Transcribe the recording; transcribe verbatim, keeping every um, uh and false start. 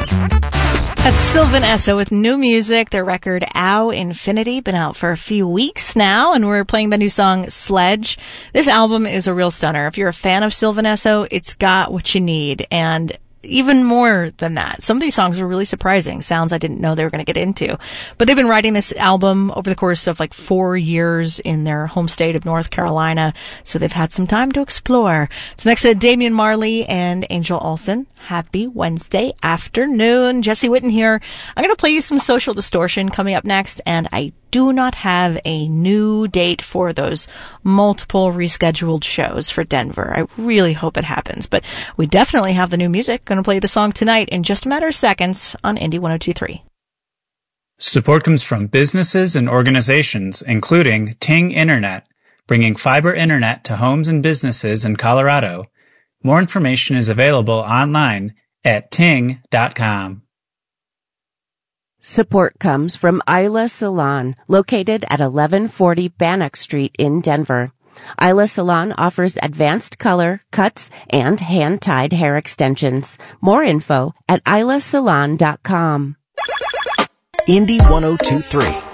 That's Sylvan Esso with new music. Their record, Ow Infinity, been out for a few weeks now, and we're playing the new song, Sledge. This album is a real stunner. If you're a fan of Sylvan Esso, it's got what you need, and even more than that. Some of these songs are really surprising, sounds I didn't know they were going to get into. But they've been writing this album over the course of like four years in their home state of North Carolina, so they've had some time to explore. So next to Damian Marley and Angel Olsen. Happy Wednesday afternoon. Jesse Witten here. I'm going to play you some Social Distortion coming up next, and I do not have a new date for those multiple rescheduled shows for Denver. I really hope it happens, but we definitely have the new music. Going to play the song tonight in just a matter of seconds on Indie one oh two point three. Support comes from businesses and organizations, including Ting Internet, bringing fiber internet to homes and businesses in Colorado. More information is available online at ting dot com. Support comes from Isla Salon, located at eleven forty Bannock Street in Denver. Isla Salon offers advanced color, cuts, and hand-tied hair extensions. More info at isla salon dot com. Indie one oh two point three.